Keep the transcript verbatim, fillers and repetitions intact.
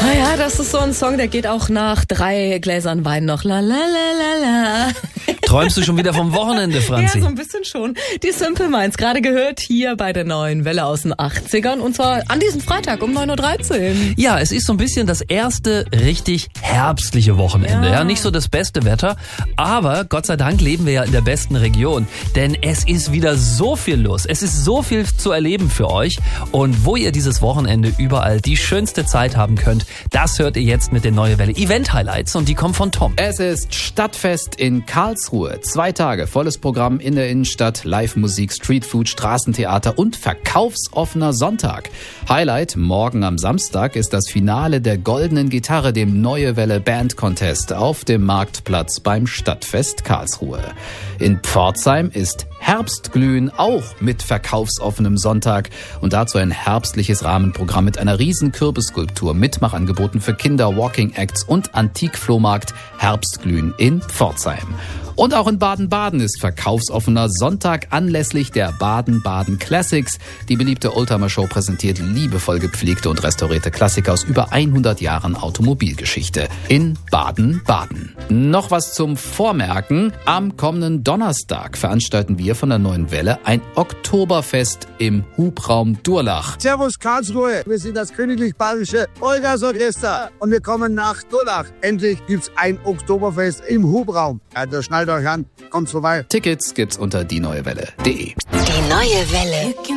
Naja, das ist so ein Song, der geht auch nach drei Gläsern Wein noch. La la la la la. Träumst du schon wieder vom Wochenende, Franzi? Ja, so ein bisschen schon. Die Simple Minds, gerade gehört hier bei der neuen Welle aus den achtzigern. Und zwar an diesem Freitag um neun Uhr dreizehn. Ja, es ist so ein bisschen das erste richtig herbstliche Wochenende. Ja. ja, nicht so das beste Wetter, aber Gott sei Dank leben wir ja in der besten Region. Denn es ist wieder so viel los. Es ist so viel zu erleben für euch. Und wo ihr dieses Wochenende überall die schönste Zeit haben könnt, das hört ihr jetzt mit den Neue Welle Event Highlights und die kommen von Tom. Es ist Stadtfest in Karlsruhe. Zwei Tage, volles Programm in der Innenstadt, Live-Musik, Streetfood, Straßentheater und verkaufsoffener Sonntag. Highlight morgen am Samstag ist das Finale der Goldenen Gitarre, dem Neue Welle Band Contest auf dem Marktplatz beim Stadtfest Karlsruhe. In Pforzheim ist Herbstglühen auch mit verkaufsoffenem Sonntag und dazu ein herbstliches Rahmenprogramm mit einer riesen Kürbisskulptur, Mitmachangeboten für Kinder, Walking Acts und Antikflohmarkt Herbstglühen in Pforzheim. Und auch in Baden-Baden ist verkaufsoffener Sonntag anlässlich der Baden-Baden Classics. Die beliebte Oldtimer-Show präsentiert liebevoll gepflegte und restaurierte Klassiker aus über hundert Jahren Automobilgeschichte in Baden-Baden. Noch was zum Vormerken. Am kommenden Donnerstag veranstalten wir von der Neuen Welle ein Oktoberfest im Hubraum Durlach. Servus Karlsruhe, wir sind das Königlich Bayerische Olgasorchester und wir kommen nach Durlach. Endlich gibt's ein Oktoberfest im Hubraum. Ja, da schnallt euch an, kommt vorbei. Tickets gibt's unter die neue welle punkt de. Die Neue Welle.